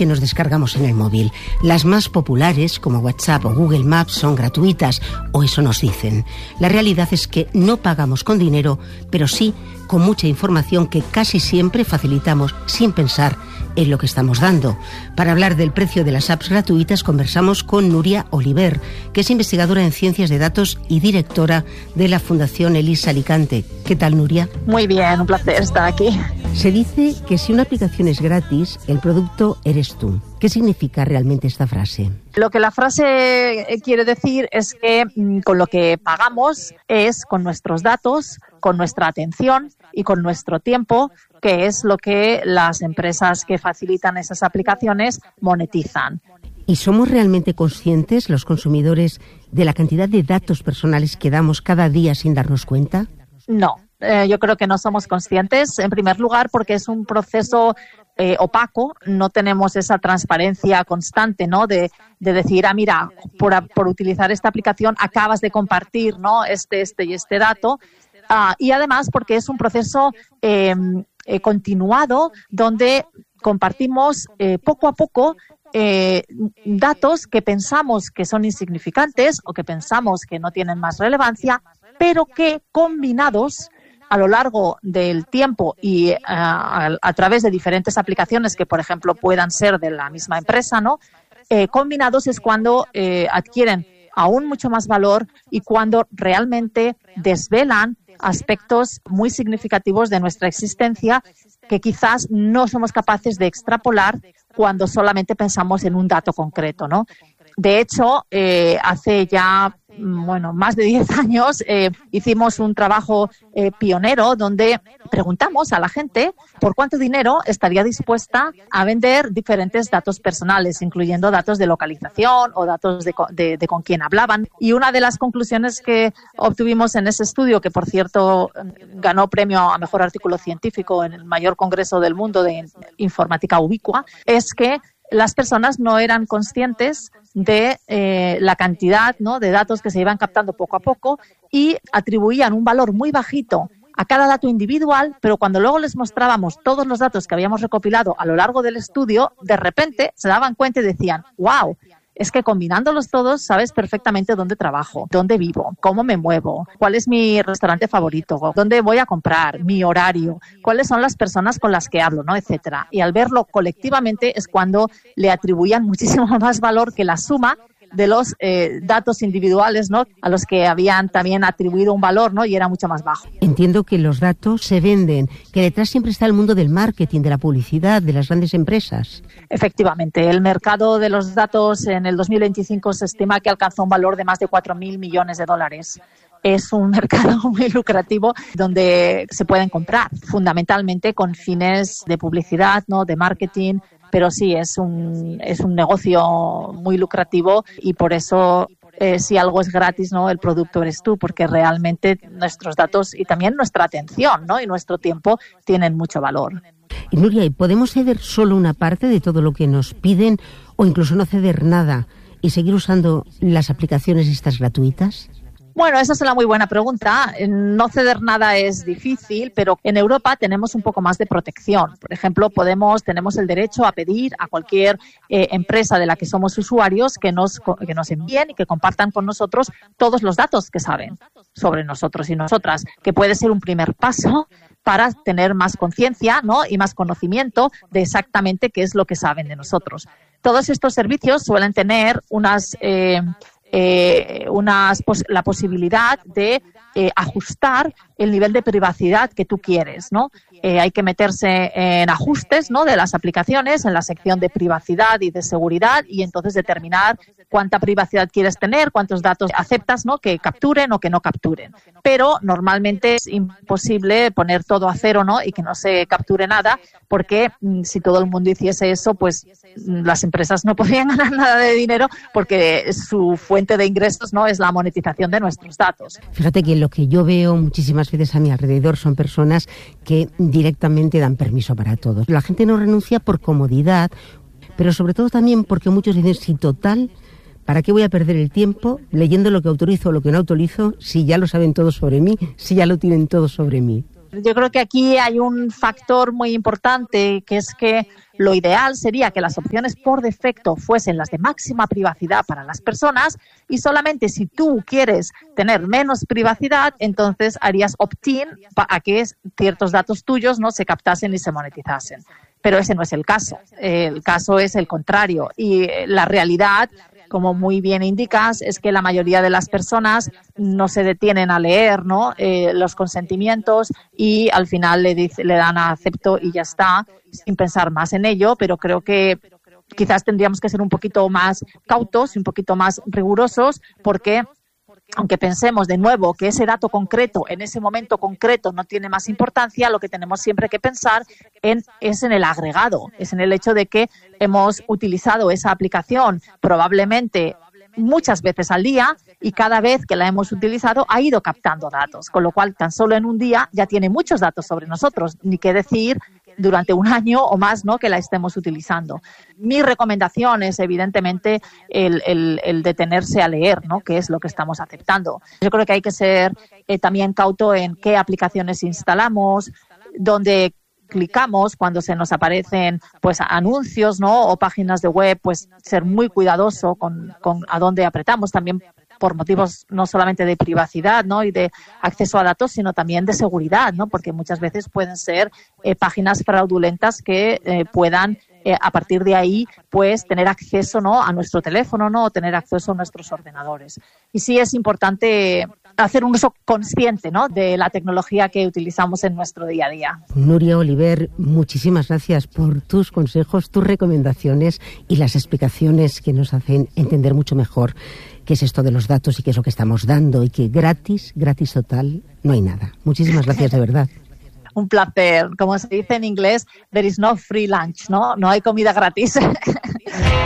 que nos descargamos en el móvil. Las más populares, como WhatsApp o Google Maps, son gratuitas, o eso nos dicen. La realidad es que no pagamos con dinero, pero sí con mucha información que casi siempre facilitamos sin pensar en lo que estamos dando. Para hablar del precio de las apps gratuitas conversamos con Núria Oliver, que es investigadora en ciencias de datos y directora de la Fundación ELIS Alicante. ¿Qué tal, Núria? Muy bien, un placer estar aquí. Se dice que si una aplicación es gratis, el producto eres tú. ¿Qué significa realmente esta frase? Lo que la frase quiere decir es que con lo que pagamos es con nuestros datos, con nuestra atención y con nuestro tiempo, que es lo que las empresas que facilitan esas aplicaciones monetizan. ¿Y somos realmente conscientes, los consumidores, de la cantidad de datos personales que damos cada día sin darnos cuenta? No, yo creo que no somos conscientes, en primer lugar, porque es un proceso opaco, no tenemos esa transparencia constante, ¿no? De decir, mira, por utilizar esta aplicación acabas de compartir, ¿no? este y este dato. Y además porque es un proceso continuado donde compartimos poco a poco datos que pensamos que son insignificantes o que pensamos que no tienen más relevancia, pero que combinados a lo largo del tiempo y a través de diferentes aplicaciones que, por ejemplo, puedan ser de la misma empresa, ¿no? Combinados es cuando adquieren aún mucho más valor y cuando realmente desvelan aspectos muy significativos de nuestra existencia que quizás no somos capaces de extrapolar cuando solamente pensamos en un dato concreto, ¿no? De hecho, hace ya más de 10 años hicimos un trabajo pionero donde preguntamos a la gente por cuánto dinero estaría dispuesta a vender diferentes datos personales, incluyendo datos de localización o datos de con quién hablaban. Y una de las conclusiones que obtuvimos en ese estudio, que por cierto ganó premio a mejor artículo científico en el mayor congreso del mundo de informática ubicua, es que las personas no eran conscientes de la cantidad, ¿no?, de datos que se iban captando poco a poco y atribuían un valor muy bajito a cada dato individual, pero cuando luego les mostrábamos todos los datos que habíamos recopilado a lo largo del estudio, de repente se daban cuenta y decían, ¡wow! Es que combinándolos todos sabes perfectamente dónde trabajo, dónde vivo, cómo me muevo, cuál es mi restaurante favorito, dónde voy a comprar, mi horario, cuáles son las personas con las que hablo, ¿no?, etcétera. Y al verlo colectivamente es cuando le atribuían muchísimo más valor que la suma de los datos individuales, ¿no?, a los que habían también atribuido un valor, ¿no?, y era mucho más bajo. Entiendo que los datos se venden, que detrás siempre está el mundo del marketing, de la publicidad, de las grandes empresas. Efectivamente, el mercado de los datos en el 2025 se estima que alcanzó un valor de más de 4.000 millones de dólares. Es un mercado muy lucrativo donde se pueden comprar, fundamentalmente con fines de publicidad, ¿no?, de marketing. Pero sí, es un negocio muy lucrativo y por eso si algo es gratis, ¿no?, el producto eres tú, porque realmente nuestros datos y también nuestra atención, ¿no?, y nuestro tiempo tienen mucho valor. Y Núria, ¿podemos ceder solo una parte de todo lo que nos piden o incluso no ceder nada y seguir usando las aplicaciones estas gratuitas? Bueno, esa es una muy buena pregunta. No ceder nada es difícil, pero en Europa tenemos un poco más de protección. Por ejemplo, tenemos el derecho a pedir a cualquier empresa de la que somos usuarios que nos envíen y que compartan con nosotros todos los datos que saben sobre nosotros y nosotras, que puede ser un primer paso para tener más conciencia, ¿no?, y más conocimiento de exactamente qué es lo que saben de nosotros. Todos estos servicios suelen tener la posibilidad de ajustar el nivel de privacidad que tú quieres, ¿no? Hay que meterse en ajustes, ¿no?, de las aplicaciones, en la sección de privacidad y de seguridad y entonces determinar cuánta privacidad quieres tener, cuántos datos aceptas, ¿no?, que capturen o que no capturen. Pero normalmente es imposible poner todo a cero, ¿no?, y que no se capture nada, porque si todo el mundo hiciese eso, pues las empresas no podrían ganar nada de dinero porque su fuente de ingresos, ¿no?, es la monetización de nuestros datos. Fíjate que lo que yo veo muchísimas veces a mi alrededor son personas que directamente dan permiso para todos. La gente no renuncia por comodidad, pero sobre todo también porque muchos dicen, si total, ¿para qué voy a perder el tiempo leyendo lo que autorizo o lo que no autorizo si ya lo saben todo sobre mí, si ya lo tienen todo sobre mí? Yo creo que aquí hay un factor muy importante, que es que lo ideal sería que las opciones por defecto fuesen las de máxima privacidad para las personas, y solamente si tú quieres tener menos privacidad, entonces harías opt-in a que ciertos datos tuyos no se captasen y se monetizasen. Pero ese no es el caso. El caso es el contrario. Y la realidad, como muy bien indicas, es que la mayoría de las personas no se detienen a leer, ¿no?, los consentimientos, y al final le dan a acepto y ya está, sin pensar más en ello. Pero creo que quizás tendríamos que ser un poquito más cautos y un poquito más rigurosos, porque aunque pensemos de nuevo que ese dato concreto, en ese momento concreto, no tiene más importancia, lo que tenemos siempre que pensar es en el agregado, es en el hecho de que hemos utilizado esa aplicación probablemente muchas veces al día, y cada vez que la hemos utilizado ha ido captando datos, con lo cual tan solo en un día ya tiene muchos datos sobre nosotros, ni qué decir durante un año o más, ¿no?, que la estemos utilizando. Mi recomendación es, evidentemente, el detenerse a leer, ¿no?, qué es lo que estamos aceptando. Yo creo que hay que ser también cauto en qué aplicaciones instalamos, dónde clicamos cuando se nos aparecen pues anuncios, ¿no?, o páginas de web, pues ser muy cuidadoso con a dónde apretamos, también por motivos no solamente de privacidad, ¿no?, y de acceso a datos, sino también de seguridad, ¿no?, porque muchas veces pueden ser páginas fraudulentas que puedan a partir de ahí pues tener acceso, ¿no?, a nuestro teléfono, ¿no?, o tener acceso a nuestros ordenadores. Y sí es importante hacer un uso consciente, ¿no?, de la tecnología que utilizamos en nuestro día a día. Nuria Oliver, muchísimas gracias por tus consejos, tus recomendaciones y las explicaciones que nos hacen entender mucho mejor qué es esto de los datos y qué es lo que estamos dando, y que gratis total, no hay nada. Muchísimas gracias, de verdad. Un placer. Como se dice en inglés, there is no free lunch, ¿no? No hay comida gratis.